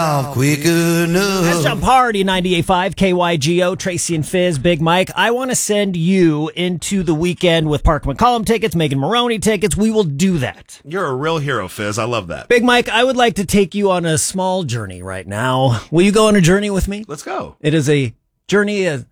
Quicker That's Jump Party 98.5 KYGO, Tracy and Fizz, Big Mike. I want to send you into the weekend with Parker McCollum tickets, Megan Maroney tickets. We will do that. You're a real hero, Fizz. I love that. Big Mike, I would like to take you on a small journey right now. Will you go on a journey with me? Let's go. It is a journey of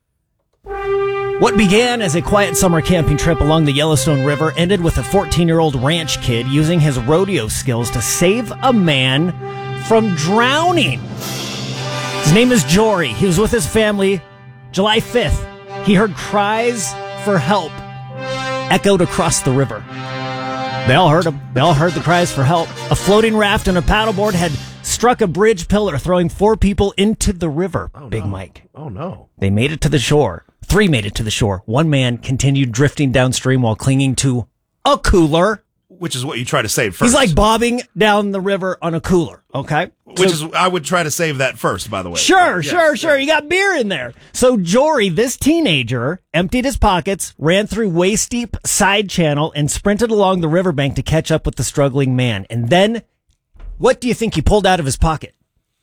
what began as a quiet summer camping trip along the Yellowstone River ended with a 14-year-old ranch kid using his rodeo skills to save a man from drowning. His name is Jory. He was with his family July 5th. He heard cries for help echoed across the river. They all heard him. They all heard the cries for help. A floating raft and a paddleboard had struck a bridge pillar, throwing 4 people into the river. Oh, Big no. Mike. Oh, no. They made it to the shore. 3 made it to the shore. 1 man continued drifting downstream while clinging to a cooler. Which is what you try to save first. He's like bobbing down the river on a cooler, okay? I would try to save that first, by the way. Sure. Yes. You got beer in there. So Jory, this teenager, emptied his pockets, ran through waist-deep side channel, and sprinted along the riverbank to catch up with the struggling man. And then, what do you think he pulled out of his pocket?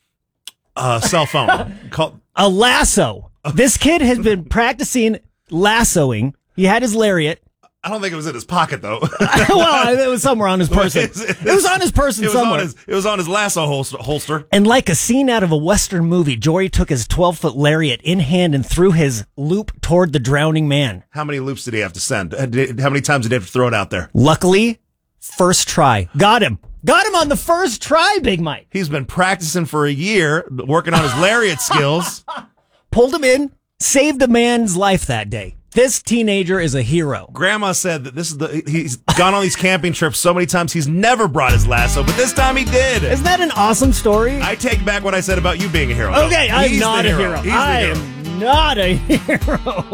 Cell phone. A lasso. This kid has been practicing lassoing. He had his lariat. I don't think it was in his pocket, though. Well, it was somewhere on his person. It was on his person somewhere. It was on his lasso holster. And like a scene out of a Western movie, Jory took his 12-foot lariat in hand and threw his loop toward the drowning man. How many loops did he have to send? How many times did he have to throw it out there? Luckily, first try. Got him. Got him on the first try, Big Mike. He's been practicing for a year, working on his lariat skills. Pulled him in, saved a man's life that day. This teenager is a hero. Grandma said that he's gone on these camping trips so many times he's never brought his lasso, but this time he did. Isn't that an awesome story? I take back what I said about you being a hero. Okay, I'm not a hero. He's the I hero. am not a hero.